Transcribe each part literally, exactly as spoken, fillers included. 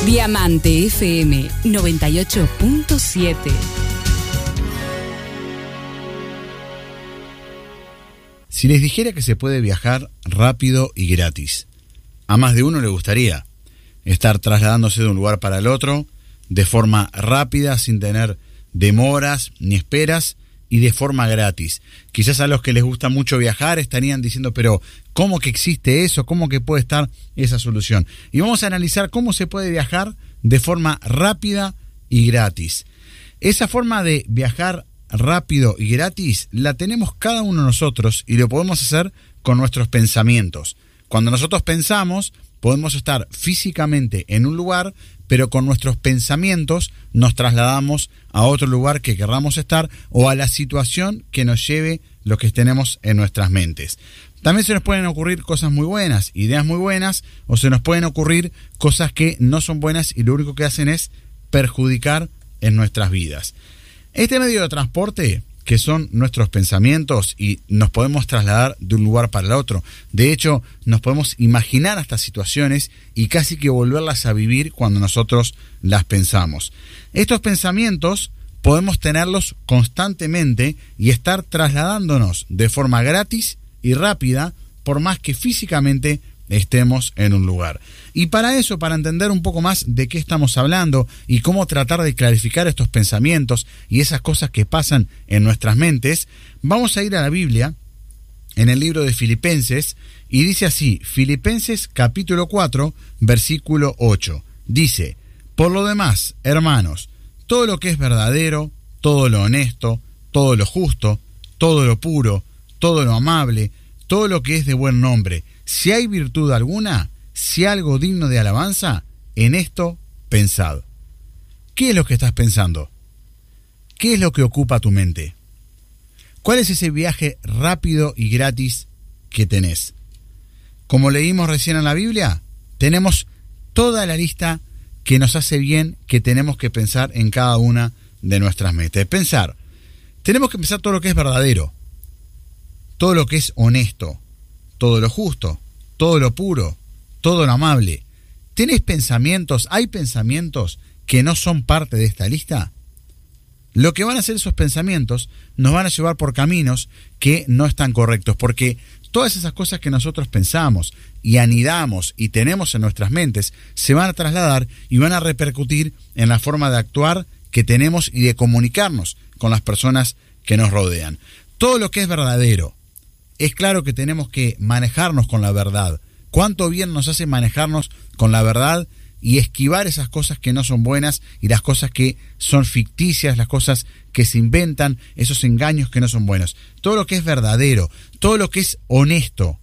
Diamante F M noventa y ocho punto siete. Si les dijera que se puede viajar rápido y gratis, a más de uno le gustaría estar trasladándose de un lugar para el otro de forma rápida, sin tener demoras ni esperas, y de forma gratis. Quizás a los que les gusta mucho viajar estarían diciendo, pero ¿cómo que existe eso? ¿Cómo que puede estar esa solución? Y vamos a analizar cómo se puede viajar de forma rápida y gratis. Esa forma de viajar rápido y gratis la tenemos cada uno de nosotros y lo podemos hacer con nuestros pensamientos. Cuando nosotros pensamos, podemos estar físicamente en un lugar, pero con nuestros pensamientos nos trasladamos a otro lugar que querramos estar o a la situación que nos lleve lo que tenemos en nuestras mentes. También se nos pueden ocurrir cosas muy buenas, ideas muy buenas, o se nos pueden ocurrir cosas que no son buenas y lo único que hacen es perjudicar en nuestras vidas. Este medio de transporte, que son nuestros pensamientos, y nos podemos trasladar de un lugar para el otro. De hecho, nos podemos imaginar estas situaciones y casi que volverlas a vivir cuando nosotros las pensamos. Estos pensamientos podemos tenerlos constantemente y estar trasladándonos de forma gratis y rápida, por más que físicamente estemos en un lugar. Y para eso, para entender un poco más de qué estamos hablando y cómo tratar de clarificar estos pensamientos y esas cosas que pasan en nuestras mentes, vamos a ir a la Biblia, en el libro de Filipenses, y dice así, Filipenses capítulo cuatro, versículo ocho. Dice, por lo demás, hermanos, todo lo que es verdadero, todo lo honesto, todo lo justo, todo lo puro, todo lo amable, todo lo que es de buen nombre, si hay virtud alguna, si algo digno de alabanza, en esto pensad. ¿Qué es lo que estás pensando? ¿Qué es lo que ocupa tu mente? ¿Cuál es ese viaje rápido y gratis que tenés? Como leímos recién en la Biblia, tenemos toda la lista que nos hace bien que tenemos que pensar en cada una de nuestras metas. Pensar, tenemos que pensar todo lo que es verdadero, todo lo que es honesto, todo lo justo, todo lo puro, todo lo amable. ¿Tenés pensamientos? ¿Hay pensamientos que no son parte de esta lista? Lo que van a hacer esos pensamientos nos van a llevar por caminos que no están correctos, porque todas esas cosas que nosotros pensamos y anidamos y tenemos en nuestras mentes se van a trasladar y van a repercutir en la forma de actuar que tenemos y de comunicarnos con las personas que nos rodean. Todo lo que es verdadero, es claro que tenemos que manejarnos con la verdad. Cuánto bien nos hace manejarnos con la verdad y esquivar esas cosas que no son buenas y las cosas que son ficticias, las cosas que se inventan, esos engaños que no son buenos. Todo lo que es verdadero, todo lo que es honesto,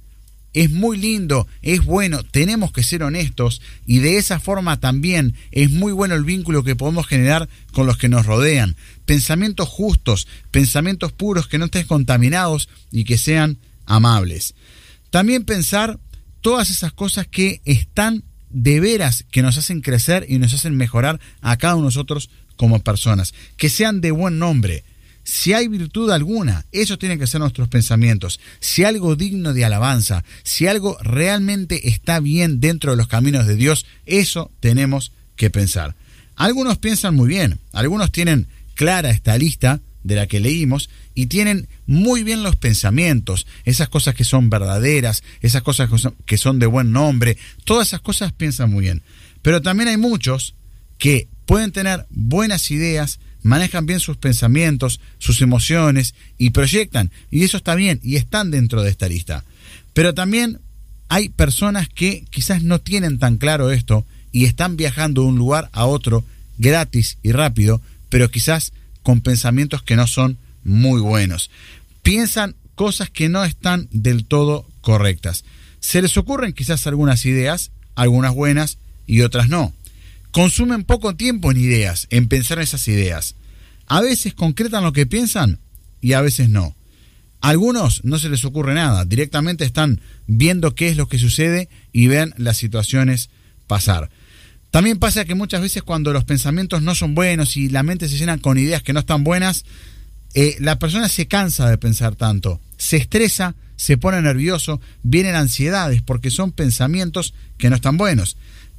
es muy lindo, es bueno, tenemos que ser honestos y de esa forma también es muy bueno el vínculo que podemos generar con los que nos rodean. Pensamientos justos, pensamientos puros que no estén contaminados y que sean amables. También pensar todas esas cosas que están de veras, que nos hacen crecer y nos hacen mejorar a cada uno de nosotros como personas, que sean de buen nombre. Si hay virtud alguna, esos tienen que ser nuestros pensamientos. Si algo digno de alabanza, si algo realmente está bien dentro de los caminos de Dios, eso tenemos que pensar. Algunos piensan muy bien, algunos tienen clara esta lista de la que leímos y tienen muy bien los pensamientos, esas cosas que son verdaderas, esas cosas que son, que son de buen nombre, todas esas cosas piensan muy bien. Pero también hay muchos que pueden tener buenas ideas, manejan bien sus pensamientos, sus emociones y proyectan, y eso está bien y están dentro de esta lista. Pero también hay personas que quizás no tienen tan claro esto y están viajando de un lugar a otro gratis y rápido, pero quizás con pensamientos que no son muy buenos. Piensan cosas que no están del todo correctas. Se les ocurren quizás algunas ideas, algunas buenas y otras no. Consumen poco tiempo en ideas, en pensar en esas ideas. A veces concretan lo que piensan y a veces no. A algunos no se les ocurre nada, directamente están viendo qué es lo que sucede y ven las situaciones pasar. También pasa que muchas veces cuando los pensamientos no son buenos y la mente se llena con ideas que no están buenas, eh, la persona se cansa de pensar tanto, se estresa, se pone nervioso, vienen ansiedades porque son pensamientos que no están buenos.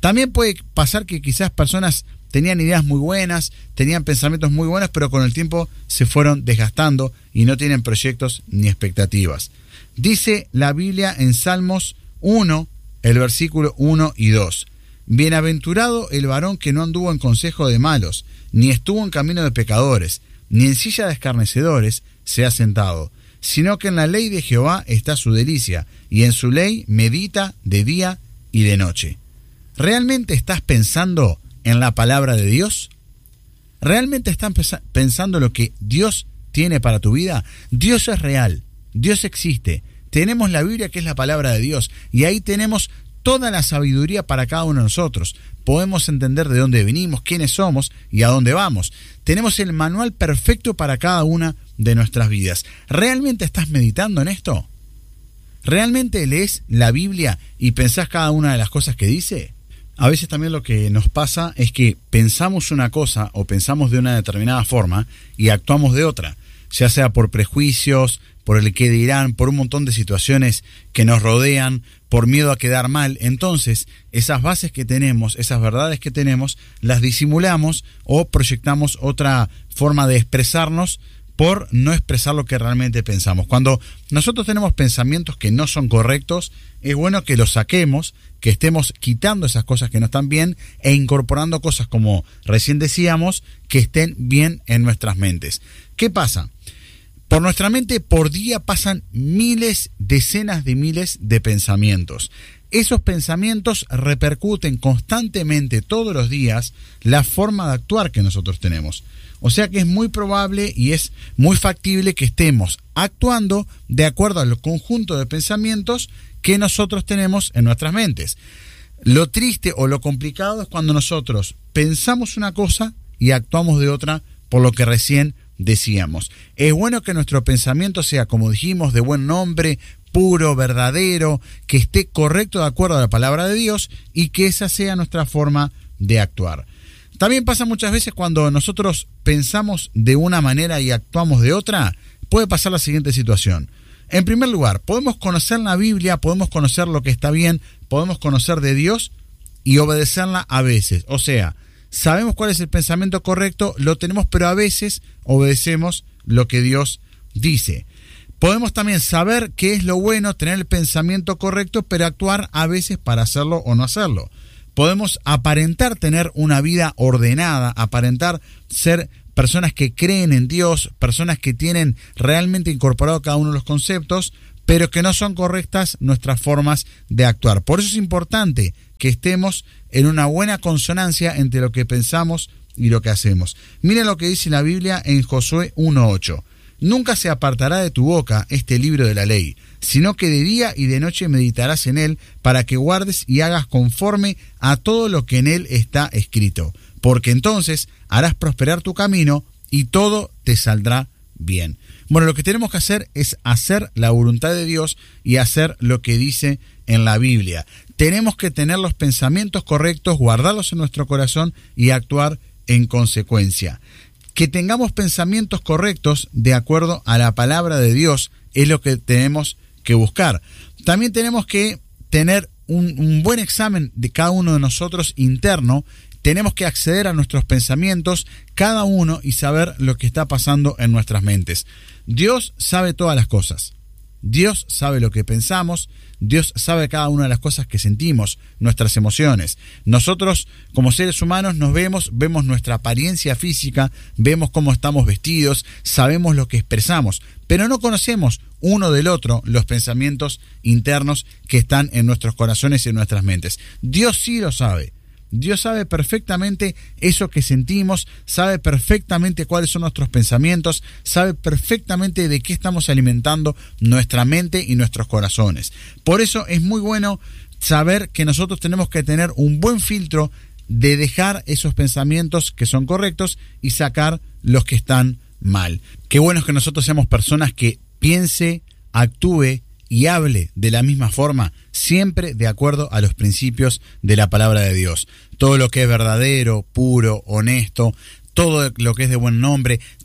También puede pasar que quizás personas tenían ideas muy buenas, tenían pensamientos muy buenos, pero con el tiempo se fueron desgastando y no tienen proyectos ni expectativas. Dice la Biblia en Salmos uno, el versículo uno y dos. Bienaventurado el varón que no anduvo en consejo de malos, ni estuvo en camino de pecadores, ni en silla de escarnecedores se ha sentado, sino que en la ley de Jehová está su delicia, y en su ley medita de día y de noche. ¿Realmente estás pensando en la palabra de Dios? ¿Realmente estás pensando lo que Dios tiene para tu vida? Dios es real, Dios existe. Tenemos la Biblia, que es la palabra de Dios, y ahí tenemos toda la sabiduría para cada uno de nosotros. Podemos entender de dónde venimos, quiénes somos y a dónde vamos. Tenemos el manual perfecto para cada una de nuestras vidas. ¿Realmente estás meditando en esto? ¿Realmente lees la Biblia y pensás cada una de las cosas que dice? A veces también lo que nos pasa es que pensamos una cosa o pensamos de una determinada forma y actuamos de otra, ya sea por prejuicios, por el qué dirán, por un montón de situaciones que nos rodean, por miedo a quedar mal. Entonces, esas bases que tenemos, esas verdades que tenemos, las disimulamos o proyectamos otra forma de expresarnos por no expresar lo que realmente pensamos. Cuando nosotros tenemos pensamientos que no son correctos, es bueno que los saquemos, que estemos quitando esas cosas que no están bien e incorporando cosas, como recién decíamos, que estén bien en nuestras mentes. ¿Qué pasa? Por nuestra mente por día pasan miles, decenas de miles de pensamientos. Esos pensamientos repercuten constantemente todos los días la forma de actuar que nosotros tenemos. O sea que es muy probable y es muy factible que estemos actuando de acuerdo al conjunto de pensamientos que nosotros tenemos en nuestras mentes. Lo triste o lo complicado es cuando nosotros pensamos una cosa y actuamos de otra, por lo que recién decíamos. Es bueno que nuestro pensamiento sea, como dijimos, de buen nombre, puro, verdadero, que esté correcto de acuerdo a la palabra de Dios y que esa sea nuestra forma de actuar. También pasa muchas veces cuando nosotros pensamos de una manera y actuamos de otra, puede pasar la siguiente situación. En primer lugar, podemos conocer la Biblia, podemos conocer lo que está bien, podemos conocer de Dios y obedecerla a veces. O sea, sabemos cuál es el pensamiento correcto, lo tenemos, pero a veces obedecemos lo que Dios dice. Podemos también saber qué es lo bueno, tener el pensamiento correcto, pero actuar a veces para hacerlo o no hacerlo. Podemos aparentar tener una vida ordenada, aparentar ser personas que creen en Dios, personas que tienen realmente incorporado cada uno de los conceptos, pero que no son correctas nuestras formas de actuar. Por eso es importante que estemos en una buena consonancia entre lo que pensamos y lo que hacemos. Miren lo que dice la Biblia en Josué uno ocho. Nunca se apartará de tu boca este libro de la ley, sino que de día y de noche meditarás en él, para que guardes y hagas conforme a todo lo que en él está escrito, porque entonces harás prosperar tu camino y todo te saldrá bien. Bueno, lo que tenemos que hacer es hacer la voluntad de Dios y hacer lo que dice en la Biblia. Tenemos que tener los pensamientos correctos, guardarlos en nuestro corazón y actuar en consecuencia. Que tengamos pensamientos correctos de acuerdo a la palabra de Dios es lo que tenemos que buscar. También tenemos que tener un, un buen examen de cada uno de nosotros interno. Tenemos que acceder a nuestros pensamientos, cada uno, y saber lo que está pasando en nuestras mentes. Dios sabe todas las cosas. Dios sabe lo que pensamos, Dios sabe cada una de las cosas que sentimos, nuestras emociones. Nosotros, como seres humanos, nos vemos, vemos nuestra apariencia física, vemos cómo estamos vestidos, sabemos lo que expresamos, pero no conocemos uno del otro los pensamientos internos que están en nuestros corazones y en nuestras mentes. Dios sí lo sabe. Dios sabe perfectamente eso que sentimos, sabe perfectamente cuáles son nuestros pensamientos, sabe perfectamente de qué estamos alimentando nuestra mente y nuestros corazones. Por eso es muy bueno saber que nosotros tenemos que tener un buen filtro de dejar esos pensamientos que son correctos y sacar los que están mal. Qué bueno es que nosotros seamos personas que piense, actúe y hable de la misma forma, siempre de acuerdo a los principios de la palabra de Dios. Todo lo que es verdadero, puro, honesto, todo lo que es de buen nombre,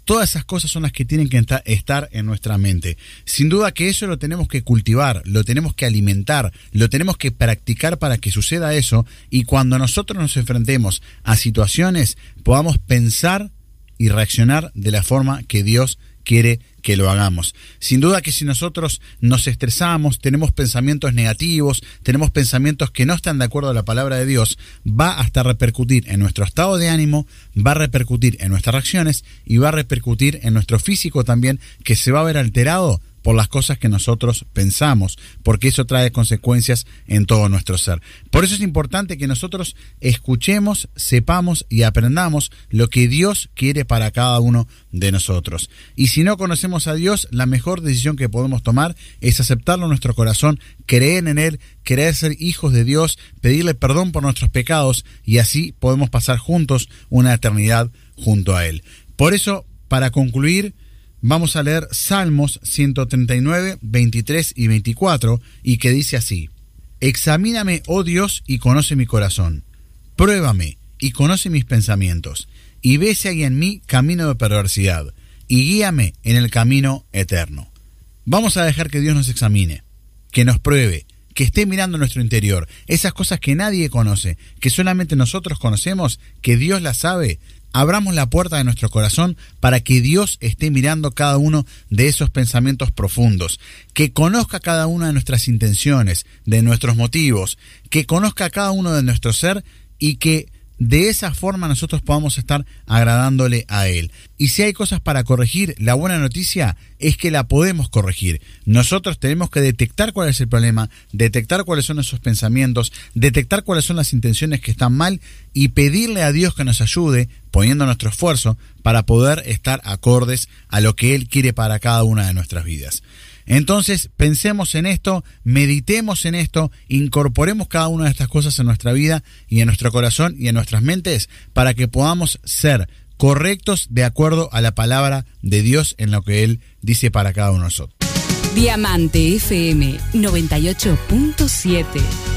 Todas esas cosas son las que tienen que estar en nuestra mente. Sin duda que eso lo tenemos que cultivar, lo tenemos que alimentar, lo tenemos que practicar para que suceda eso, y cuando nosotros nos enfrentemos a situaciones podamos pensar y reaccionar de la forma que Dios quiere que lo hagamos. Sin duda que si nosotros nos estresamos, tenemos pensamientos negativos, tenemos pensamientos que no están de acuerdo a la palabra de Dios, va hasta repercutir en nuestro estado de ánimo, va a repercutir en nuestras reacciones y va a repercutir en nuestro físico también, que se va a ver alterado por las cosas que nosotros pensamos, porque eso trae consecuencias en todo nuestro ser. Por eso es importante que nosotros escuchemos, sepamos y aprendamos lo que Dios quiere para cada uno de nosotros. Y si no conocemos a Dios, la mejor decisión que podemos tomar es aceptarlo en nuestro corazón, creer en Él, querer ser hijos de Dios, pedirle perdón por nuestros pecados, y así podemos pasar juntos una eternidad junto a Él. Por eso, para concluir, vamos a leer Salmos ciento treinta y nueve, veintitrés y veinticuatro, y que dice así: Examíname, oh Dios, y conoce mi corazón. Pruébame y conoce mis pensamientos, y ve si hay en mí camino de perversidad, y guíame en el camino eterno. Vamos a dejar que Dios nos examine, que nos pruebe, que esté mirando nuestro interior, esas cosas que nadie conoce, que solamente nosotros conocemos, que Dios las sabe. Abramos la puerta de nuestro corazón para que Dios esté mirando cada uno de esos pensamientos profundos, que conozca cada una de nuestras intenciones, de nuestros motivos, que conozca cada uno de nuestro ser, y que de esa forma nosotros podamos estar agradándole a Él. Y si hay cosas para corregir, la buena noticia es que la podemos corregir. Nosotros tenemos que detectar cuál es el problema, detectar cuáles son esos pensamientos, detectar cuáles son las intenciones que están mal, y pedirle a Dios que nos ayude, poniendo nuestro esfuerzo, para poder estar acordes a lo que Él quiere para cada una de nuestras vidas. Entonces, pensemos en esto, meditemos en esto, incorporemos cada una de estas cosas en nuestra vida y en nuestro corazón y en nuestras mentes, para que podamos ser correctos de acuerdo a la palabra de Dios en lo que Él dice para cada uno de nosotros. Diamante F M noventa y ocho punto siete.